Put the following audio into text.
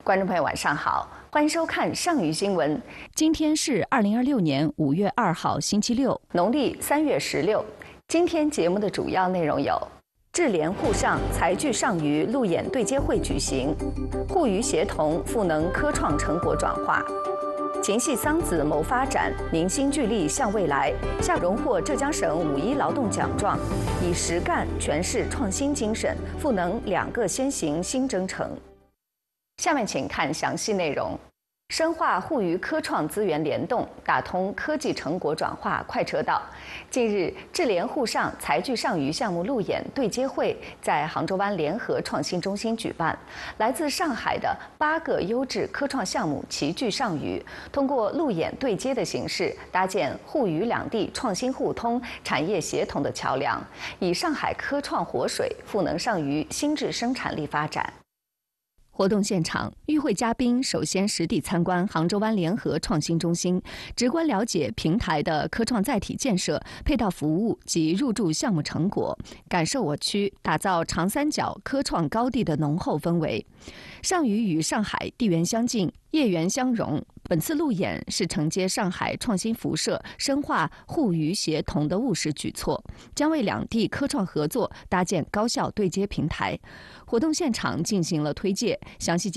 观众朋友，晚上好，欢迎收看上虞新闻。 今天是2026年5月2号，星期六， 农历3月16。今天节目的主要内容有：智联沪上财聚上虞路演对接会举行，沪渝协同赋能科创成果转化。秦系桑梓谋发展，凝心聚力向未来。下荣获浙江省5·1劳动奖状，以实干诠释创新精神，赋能2个先行新征程。下面请看详细内容。深化沪渝科创资源联动，打通科技成果转化快车道。近日，智联沪上财聚上虞项目路演对接会在杭州湾联合创新中心举办。来自上海的8个优质科创项目齐聚上虞，通过路演对接的形式，搭建沪渝2地创新互通、产业协同的桥梁，以上海科创活水赋能上虞新质生产力发展。 活动现场，与会嘉宾首先实地参观杭州湾联合创新中心，直观了解平台的科创载体建设、配套服务及入驻项目成果，感受我区打造长三角科创高地的浓厚氛围。上虞与上海地缘相近，业缘相融。本次路演是承接上海创新辐射、深化沪渝协同的务实举措，将为2地科创合作搭建高效对接平台。活动现场进行了推介，详细